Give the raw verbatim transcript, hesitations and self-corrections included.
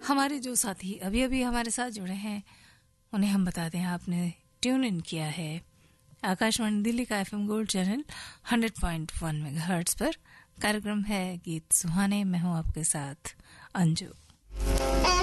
हमारे जो साथी अभी अभी हमारे साथ जुड़े हैं उन्हें हम बता दें, आपने ट्यून इन किया है आकाशवाणी दिल्ली का FM gold channel hundred point one megahertz पर। कार्यक्रम है गीत सुहाने, मैं हूं आपके साथ अंजू।